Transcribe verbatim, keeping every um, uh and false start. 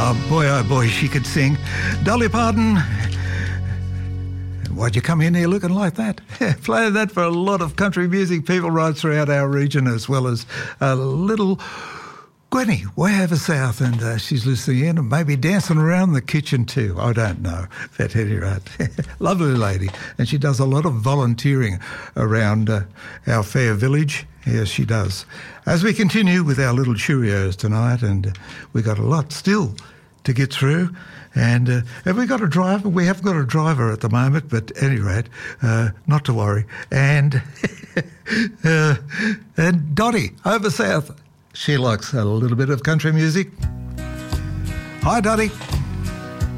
Oh, boy, oh, boy, she could sing. Dolly Parton, why'd you come in here looking like that? Play that for a lot of country music people right throughout our region, as well as a little Gwenny way over south, and uh, she's listening in and maybe dancing around the kitchen too. I don't know. At any rate, lovely lady, and she does a lot of volunteering around uh, our fair village. Yes, she does. As we continue with our little Cheerios tonight, and uh, we got a lot still to get through. And uh, have we got a driver? We have got a driver at the moment, but at any rate, uh, not to worry. And uh, and Dottie over south. She likes a little bit of country music. Hi, Dottie.